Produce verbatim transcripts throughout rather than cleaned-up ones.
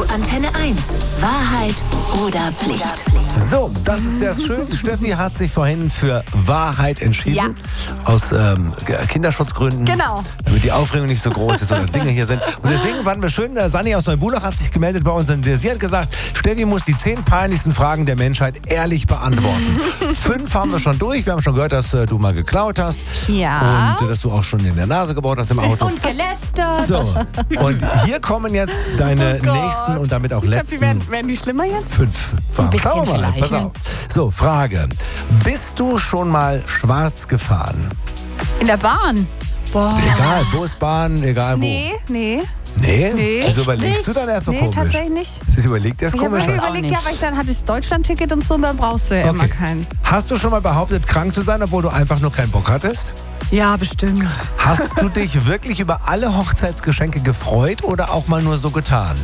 Antenne eins. Wahrheit oder Pflicht? So, das ist sehr schön. Steffi hat sich vorhin für Wahrheit entschieden. Ja. Aus ähm, Kinderschutzgründen. Genau. Damit die Aufregung nicht so groß ist oder Dinge hier sind. Und deswegen fanden wir schön, äh, Sanni aus Neubulach hat sich gemeldet bei uns und sie hat gesagt, Steffi muss die zehn peinlichsten Fragen der Menschheit ehrlich beantworten. Fünf haben wir schon durch. Wir haben schon gehört, dass äh, du mal geklaut hast. Ja. Und äh, dass du auch schon in der Nase gebohrt hast im Auto. Und gelästert. So, und hier kommen jetzt deine Oh Gott. nächsten und damit auch Ich glaube, letzten die werden, werden die schlimmer jetzt? fünf Fragen. bisschen Schauen wir mal. vielleicht. Pass auf. So, Frage. Bist du schon mal schwarz gefahren? In der Bahn? Boah. Egal, Busbahn, egal wo. Nee, nee. Nee? Nee. Also überlegst Nicht? du dann erst so Nee, komisch? tatsächlich nicht. Das überlegt erst Ich habe komisch. mir Was? überlegt, ja, weil ich dann hatte das Deutschland-Ticket und so, dann brauchst du ja immer Okay. keins. Hast du schon mal behauptet, krank zu sein, obwohl du einfach nur keinen Bock hattest? Ja, bestimmt. Hast du dich wirklich über alle Hochzeitsgeschenke gefreut oder auch mal nur so getan?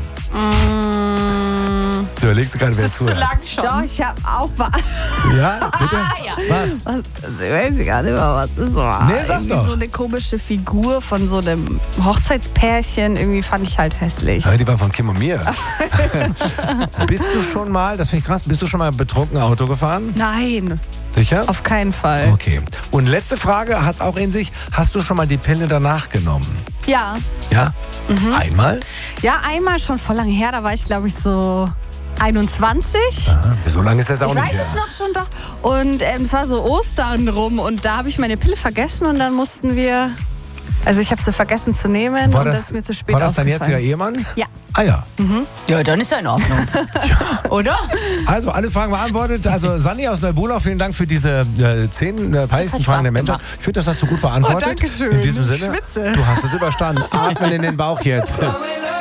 Mm, Du überlegst du gerade, wer zuhört. schon. Doch, ich habe auch... Ba- Ja, bitte? Ah, ja. Was? Was, ich weiß gar nicht mehr, was das war. Nee, sag irgendwie doch. so eine komische Figur von so einem Hochzeitspärchen. Irgendwie fand ich halt hässlich. Ja, die war von Kim und mir. Bist du schon mal, das finde ich krass, bist du schon mal betrunken Auto gefahren? Nein, Sicher? auf keinen Fall. Okay. Und letzte Frage, hat es auch in sich, hast du schon mal die Pille danach genommen? Ja. Ja? Mhm. Einmal? Ja, einmal schon voll lange her. Da war ich, glaube ich, so einundzwanzig. Aha. So lange ist das auch Ich nicht weiß her. es noch schon doch. Und ähm, es war so Ostern rum und da habe ich meine Pille vergessen und dann mussten wir... Also ich habe sie vergessen zu nehmen War und das, das ist mir zu spät war das dein aufgefallen. jetziger Ehemann? Ja. Ah ja. Ja, dann ist ja in Ordnung. Oder? Also alle Fragen beantwortet. Also Sanni aus Neubulach, vielen Dank für diese äh, zehn äh, peinlichsten hat Fragen der Spaß Menschheit. gemacht. Ich finde, das hast du gut beantwortet. Oh, danke schön. In diesem Ich Sinne, schwitze. du hast es überstanden. Atmen in den Bauch jetzt.